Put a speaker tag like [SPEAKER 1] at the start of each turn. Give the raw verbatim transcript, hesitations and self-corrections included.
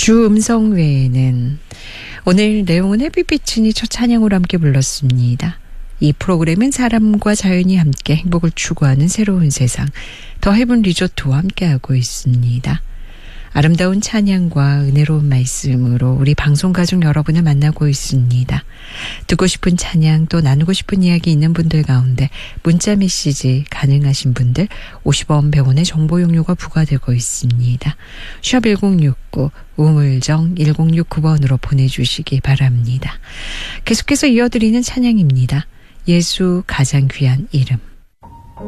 [SPEAKER 1] 주 음성 외에는 오늘 내용은 햇빛비치니 첫 찬양으로 함께 불렀습니다. 이 프로그램은 사람과 자연이 함께 행복을 추구하는 새로운 세상 더 헤븐 리조트와 함께하고 있습니다. 아름다운 찬양과 은혜로운 말씀으로 우리 방송가족 여러분을 만나고 있습니다. 듣고 싶은 찬양 또 나누고 싶은 이야기 있는 분들 가운데 문자 메시지 가능하신 분들 오십 원 백 원의 정보 용료가 부과되고 있습니다. 샵 일공육구 우물정 일공육구 번으로 보내주시기 바랍니다. 계속해서 이어드리는 찬양입니다. 예수 가장 귀한 이름.